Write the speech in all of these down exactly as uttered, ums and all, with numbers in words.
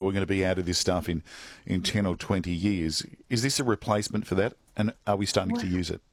we're going to be out of this stuff in, in ten or twenty years. Is this a replacement for that? And are we starting to use it?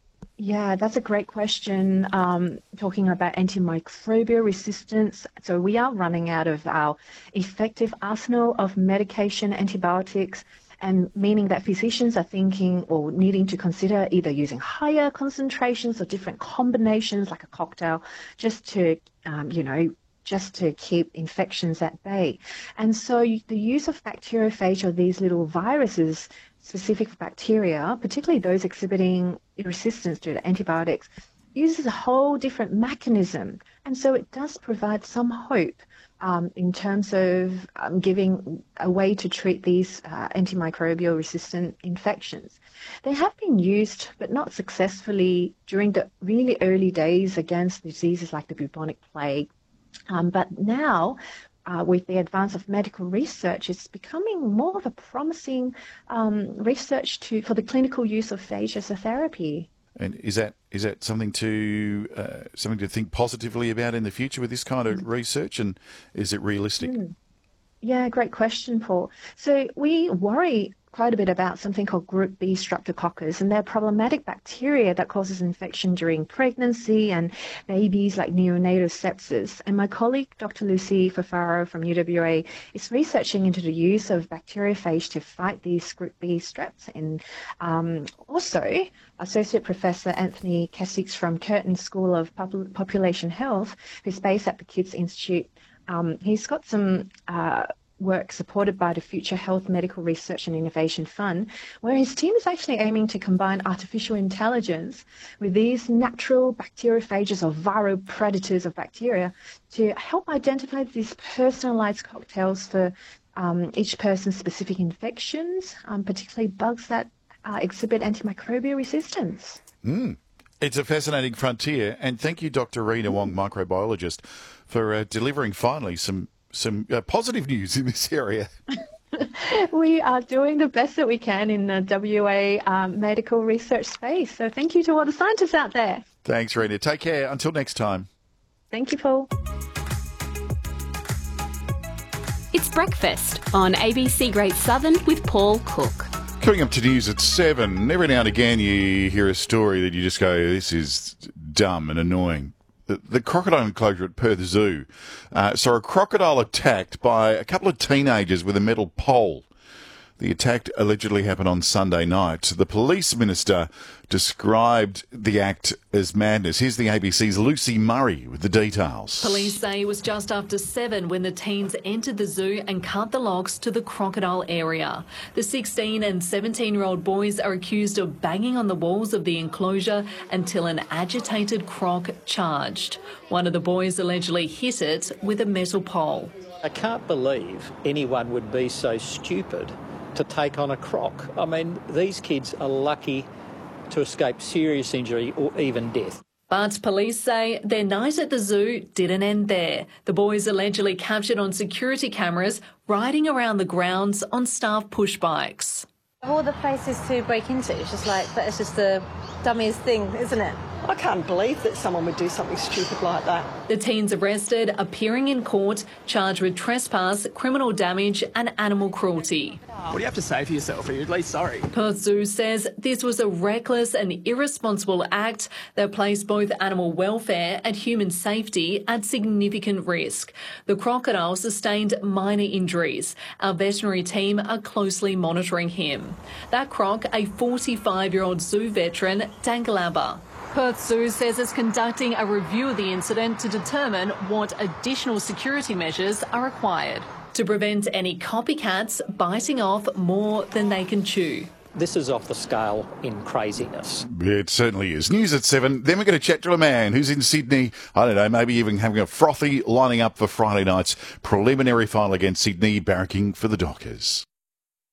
Yeah, that's a great question. Um, talking about antimicrobial resistance. So we are running out of our effective arsenal of medication, antibiotics, and meaning that physicians are thinking or needing to consider either using higher concentrations or different combinations like a cocktail just to, um, you know, just to keep infections at bay. And so the use of bacteriophage, or these little viruses specific for bacteria, particularly those exhibiting resistance to antibiotics, uses a whole different mechanism. And so it does provide some hope um, in terms of um, giving a way to treat these uh, antimicrobial resistant infections. They have been used, but not successfully, during the really early days against diseases like the bubonic plague. Um, but now, Uh, with the advance of medical research, it's becoming more of a promising um, research to for the clinical use of phage as a therapy. And is that is that something to uh, something to think positively about in the future with this kind of research? And is it realistic? Mm. Yeah, great question, Paul. So we worry quite a bit about something called Group B streptococcus, and they're problematic bacteria that causes infection during pregnancy and babies like neonatal sepsis. And my colleague, Doctor Lucy Fafaro from U W A, is researching into the use of bacteriophage to fight these Group B streps. And um, also, Associate Professor Anthony Kesix from Curtin School of Popul- Population Health, who's based at the Kids Institute, um, he's got some uh, work supported by the Future Health Medical Research and Innovation Fund, where his team is actually aiming to combine artificial intelligence with these natural bacteriophages or viral predators of bacteria to help identify these personalized cocktails for um, each person's specific infections, um, particularly bugs that uh, exhibit antimicrobial resistance. Mm. It's a fascinating frontier, and thank you, Doctor Rena Wong, microbiologist, for uh, delivering finally some some uh, positive news in this area. We are doing the best that we can in the W A um, medical research space. So thank you to all the scientists out there. Thanks, Rena. Take care. Until next time. Thank you, Paul. It's Breakfast on A B C Great Southern with Paul Cook. Coming up to news at seven. Every now and again you hear a story that you just go, this is dumb and annoying. The, the crocodile enclosure at Perth Zoo uh, saw a crocodile attacked by a couple of teenagers with a metal pole. The attack allegedly happened on Sunday night. The police minister described the act as madness. Here's the A B C's Lucy Murray with the details. Police say it was just after seven when the teens entered the zoo and cut the locks to the crocodile area. The sixteen and seventeen-year-old boys are accused of banging on the walls of the enclosure until an agitated croc charged. One of the boys allegedly hit it with a metal pole. I can't believe anyone would be so stupid to take on a croc. I mean, these kids are lucky to escape serious injury or even death. But police say their night at the zoo didn't end there. The boys allegedly captured on security cameras riding around the grounds on staff push bikes. Of all the places to break into, it's just like, that is just the dummiest thing, isn't it? I can't believe that someone would do something stupid like that. The teens arrested, appearing in court, charged with trespass, criminal damage and animal cruelty. What do you have to say for yourself? Are you at least sorry? Perth Zoo says this was a reckless and irresponsible act that placed both animal welfare and human safety at significant risk. The crocodile sustained minor injuries. Our veterinary team are closely monitoring him. That croc, a forty-five-year-old zoo veteran, Dangalaba. Perth Zoo says it's conducting a review of the incident to determine what additional security measures are required to prevent any copycats biting off more than they can chew. This is off the scale in craziness. It certainly is. News at seven. Then we're going to chat to a man who's in Sydney, I don't know, maybe even having a frothy lining up for Friday night's preliminary final against Sydney, barracking for the Dockers.